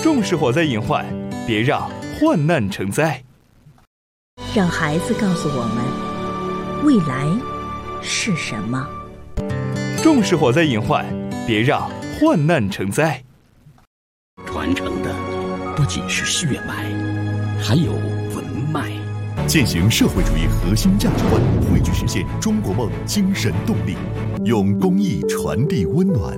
重视火灾隐患，别让患难成灾。 让孩子告诉我们，未来是什么？ 重视火灾隐患，别让患难成灾。 传承的不仅是血脉，还有文脉。 践行社会主义核心价值观，汇聚实现中国梦精神动力，用公益传递温暖，